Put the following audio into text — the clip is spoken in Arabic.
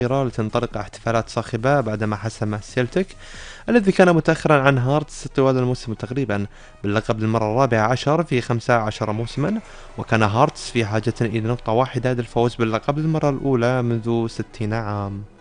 لتنطلق احتفالات صاخبة بعدما حسم سيلتيك الذي كان متأخرا عن هارتس طوال الموسم تقريبا باللقب للمرة الرابعة عشر في 15 موسما، وكان هارتس في حاجة إلى نقطة واحدة للفوز باللقب للمرة الأولى منذ 60 عام.